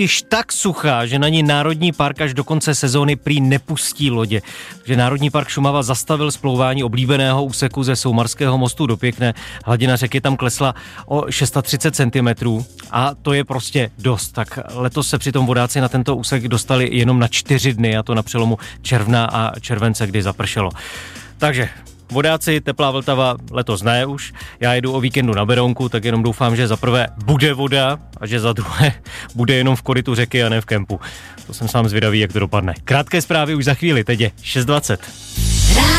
totiž tak suchá, že na ní Národní park až do konce sezóny prý nepustí lodě. Takže Národní park Šumava zastavil splouvání oblíbeného úseku ze Soumarského mostu do Pěkné. Hladina řeky tam klesla o 630 cm a to je prostě dost. Tak letos se přitom vodáci na tento úsek dostali jenom na 4 dny, a to na přelomu června a července, kdy zapršelo. Takže vodáci, teplá Vltava letos ne už. Já jedu o víkendu na Berounku, tak jenom doufám, že za prvé bude voda a že za druhé bude jenom v korytu řeky a ne v kempu. To jsem sám zvědavý, jak to dopadne. Krátké zprávy už za chvíli, teď je 6:20.